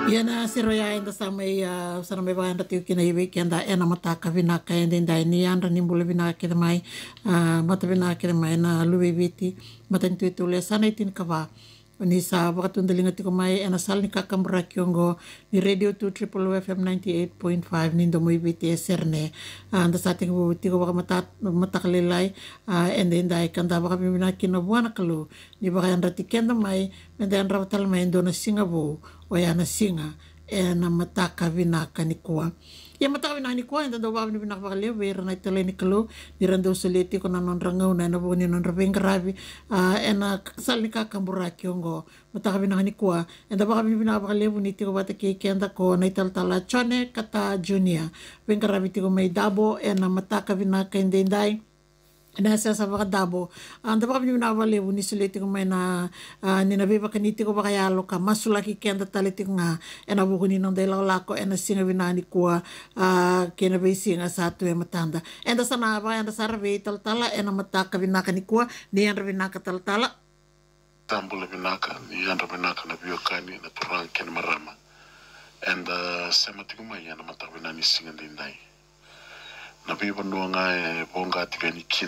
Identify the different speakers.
Speaker 1: Yana siroya enda samai sana mai banda tiu kina iwi kenda ena mataka vinaka enda indai ni andra ni mbula vinaka kida mai mata vinaka kida mai na luwi viti mata intuitu le sana itin kawa ni sa wakatunda tiko mai ena sal ni kakambra kiongo ni radio 2 triple FM 98.5 ni ndo mui viti eserne anda sa tiko waka matakalilai enda indai kanda waka vinaka kina buana kalu ni waka andra tikenda mai enda andra watala mai ndo na singabu o yana singa e na mataka vinaka ni kua. Ia mataka vinaka ni kua enda do wawa ni vinaka wakaleo vera na itale ni kalu ni rando usuliti kona nondra ngau na ena wuni nondra vengaravi ena sal ni kakambura kiongo mataka vinaka ni kua enda waka vinaka wakaleo ni tiko wata kenda ko na italtala chone kata junior vengaravi tiko mai dabo ena mataka vinaka indai na sa baka dabo anda baka na wale uni suliti ko may na nina beba kaniti ko baka yalo ka masulaki kenda taliti nga ena buko ni nang dela lako ena singa vinani ko kena be singa satu e matanda enda sana ba enda sarve tala ena mataka vinaka ni ko ni enda vinaka tala
Speaker 2: tambula vinaka ni enda vinaka na biokani na turang ken marama enda sema tiko mai ena mataka vinani singa dindai na beba nuanga bonga tika ni